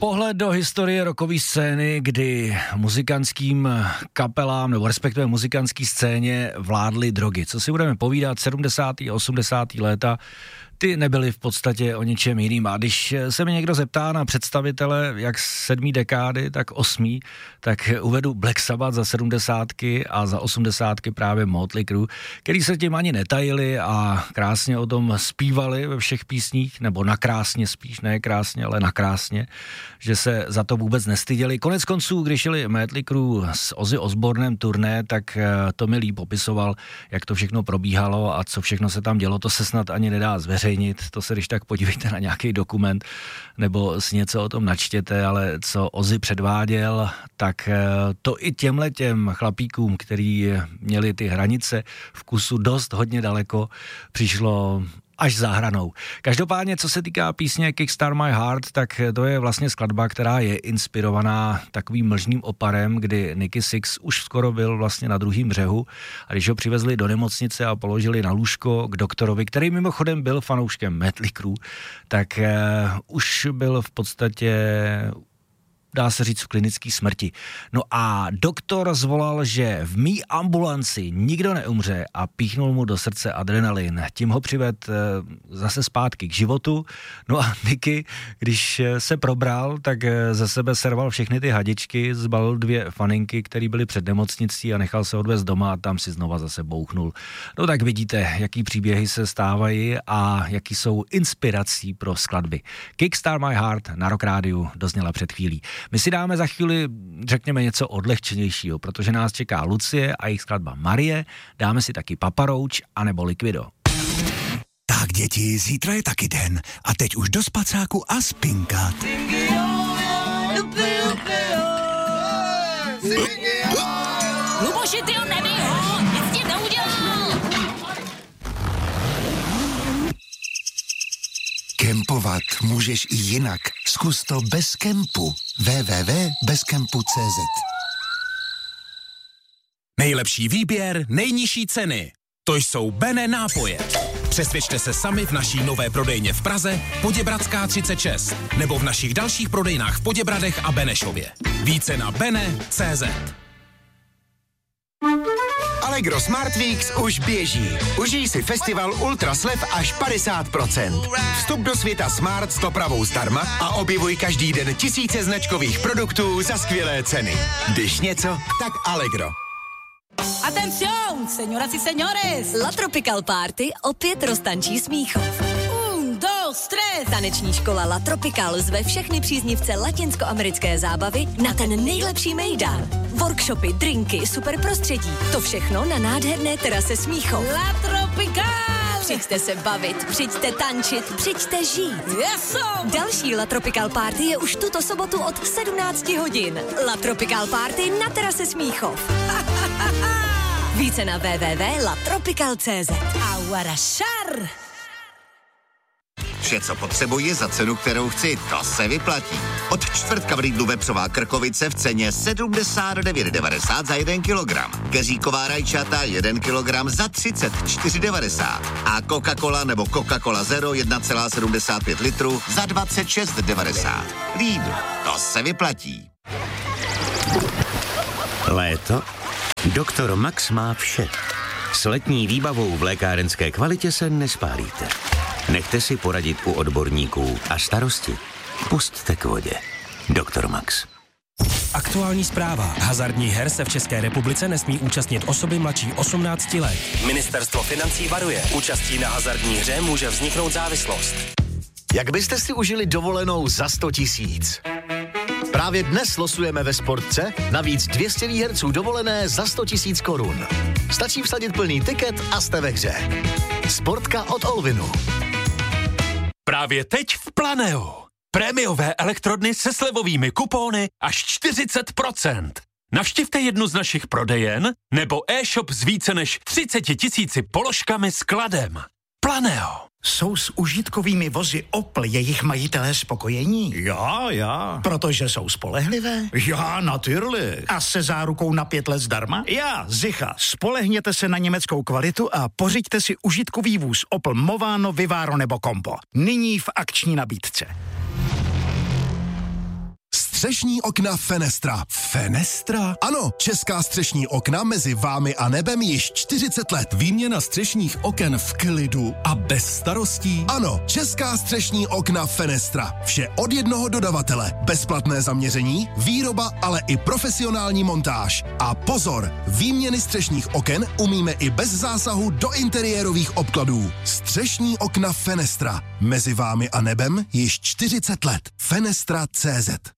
Pohled do historie rockové scény, kdy muzikantským kapelám, nebo respektive muzikantské scéně vládly drogy. Co si budeme povídat, 70. a 80. léta, ty nebyly v podstatě o ničem jiným. A když se mi někdo zeptá na představitele jak 7. dekády, tak 8., tak uvedu Black Sabbath za 70. a za 80. právě Motley Crue, který se tím ani netajili a krásně o tom zpívali ve všech písních, nebo nakrásně spíš, ne krásně, ale nakrásně, že se za to vůbec nestyděli. Konec konců, když jeli Motley Crue s Ozzy Osbournem turné, tak Tommy Lee popisoval, jak to všechno probíhalo a co všechno se tam dělo. To se snad ani nedá zveřejnit. To se když tak podívejte na nějaký dokument nebo si něco o tom načtěte, ale co Ozzy předváděl, tak to i těmhletěm chlapíkům, který měli ty hranice vkusu dost hodně daleko, přišlo až za hranou. Každopádně, co se týká písně Kickstart My Heart, tak to je vlastně skladba, která je inspirovaná takovým mlžným oparem, kdy Nikki Sixx už skoro byl vlastně na druhém břehu a když ho přivezli do nemocnice a položili na lůžko k doktorovi, který mimochodem byl fanouškem Motley Crue, tak už byl v podstatě, dá se říct, v klinické smrti. No a doktor zvolal, že v mý ambulanci nikdo neumře a píchnul mu do srdce adrenalin. Tím ho přived zase zpátky k životu. No a Nicky, když se probral, tak ze sebe serval všechny ty hadičky, zbalil 2 faninky, které byly před nemocnicí a nechal se odvést doma a tam si znova zase bouchnul. No tak vidíte, jaký příběhy se stávají a jaký jsou inspirací pro skladby. Kickstart My Heart na Rock Rádiu dozněla před chvílí. My si dáme za chvíli, řekněme, něco odlehčenějšího, protože nás čeká Lucie a jejich skladba Marie, dáme si taky Papa Roach anebo Liquido. Tak děti, zítra je taky den a teď už do spacáku a spinkat. Luboši, ty ho nebij ho, nic ti neudělal. Kempovat můžeš i jinak. Zkus to bez kempu. www.bezkempu.cz. Nejlepší výběr, nejnižší ceny. To jsou Bene nápoje. Přesvědčte se sami v naší nové prodejně v Praze, Poděbradská 36, nebo v našich dalších prodejnách v Poděbradech a Benešově. Více na bene.cz. Allegro Smart Weeks už běží. Užij si festival Ultra slev až 50%. Vstup do světa Smart s dopravou zdarma a objevuj každý den tisíce značkových produktů za skvělé ceny. Když něco, tak Allegro. Atención, señoras y señores. La Tropical Party opět roztančí Smíchov. 1, 2, 3. Taneční škola La Tropical zve všechny příznivce latinskoamerické zábavy na ten nejlepší mejdan. Workshopy, drinky, super prostředí. To všechno na nádherné terase Smíchov. La Tropical. Přijďte se bavit, přijďte tančit, přijďte žít. Yeso. Další La Tropical Party je už tuto sobotu od 17 hodin. La Tropical Party na terase Smíchov. Více na www.latropical.cz. Aguarašar. Vše, co potřebuji za cenu, kterou chci, to se vyplatí. Od čtvrtka v Lidlu vepřová krkovice v ceně 79,90 za 1 kilogram. Keříková rajčata 1 kilogram za 34,90. A Coca-Cola nebo Coca-Cola Zero 1,75 litru za 26,90. Lidl, to se vyplatí. Léto? Doktor Max má vše. S letní výbavou v lékárenské kvalitě se nespálíte. Nechte si poradit u odborníků a starosti pusťte k vodě. Doktor Max. Aktuální zpráva. Hazardních her se v České republice nesmí účastnit osoby mladší 18 let. Ministerstvo financí varuje. Účastí na hazardní hře může vzniknout závislost. Jak byste si užili dovolenou za 100 000? Právě dnes losujeme ve Sportce navíc 200 výherců dovolené za 100 000 korun. Stačí vsadit plný tiket a jste ve hře. Sportka od Olvinu. Právě teď v Planeu. Prémiové elektrodny se slevovými kupóny až 40%. Navštivte jednu z našich prodejen nebo e-shop s více než 30 000 položkami s kladem. Planeo. Jsou s užitkovými vozy Opel jejich majitelé spokojení? Já. Protože jsou spolehlivé? Já, natürlich. A se zárukou na 5 let zdarma? Já, sicher. Spolehněte se na německou kvalitu a pořiďte si užitkový vůz Opel Movano, Vivaro nebo Compo. Nyní v akční nabídce. Střešní okna Fenestra. Fenestra? Ano, česká střešní okna mezi vámi a nebem již 40 let. Výměna střešních oken v klidu a bez starostí? Ano, česká střešní okna Fenestra. Vše od jednoho dodavatele. Bezplatné zaměření, výroba, ale i profesionální montáž. A pozor, výměny střešních oken umíme i bez zásahu do interiérových obkladů. Střešní okna Fenestra. Mezi vámi a nebem již 40 let. Fenestra.cz